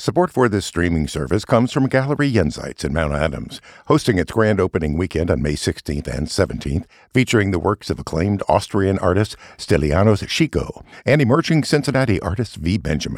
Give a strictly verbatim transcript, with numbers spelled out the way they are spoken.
Support for this streaming service comes from Gallery Jenseits in Mount Adams, hosting its grand opening weekend on May sixteenth and seventeenth, featuring the works of acclaimed Austrian artist Stylianos Chico and emerging Cincinnati artist V. Benjamin.